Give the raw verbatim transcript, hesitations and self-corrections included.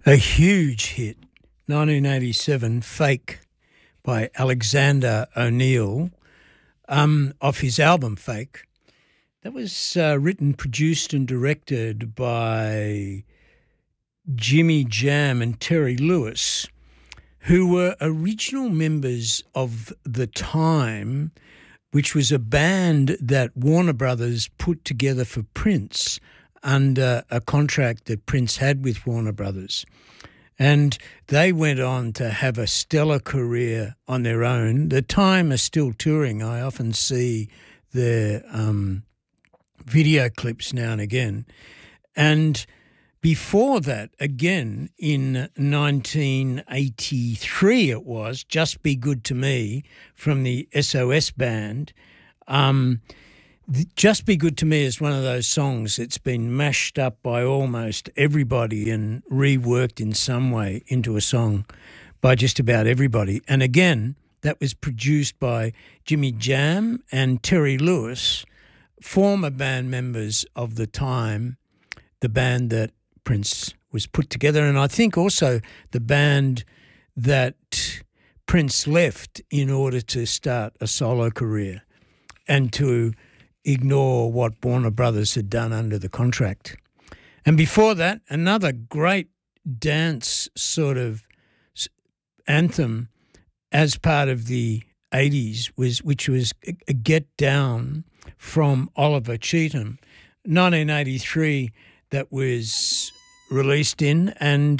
A huge hit, nineteen eighty-seven, Fake by Alexander O'Neill, um, off his album Fake. That was uh, written, produced and directed by Jimmy Jam and Terry Lewis, who were original members of The Time, which was a band that Warner Brothers put together for Prince under a contract that Prince had with Warner Brothers. And they went on to have a stellar career on their own. The Time are still touring. I often see their um, video clips now and again. And before that, again, in nineteen eighty-three it was, Just Be Good to Me from the S O S band. Um, Just Be Good to Me is one of those songs that's been mashed up by almost everybody and reworked in some way into a song by just about everybody. And again, that was produced by Jimmy Jam and Terry Lewis, former band members of The Time, the band that Prince was put together, and I think also the band that Prince left in order to start a solo career and to ignore what Warner Brothers had done under the contract. And before that, another great dance sort of anthem as part of the eighties, was which was a Get Down from Oliver Cheatham, nineteen eighty-three, that was released in, and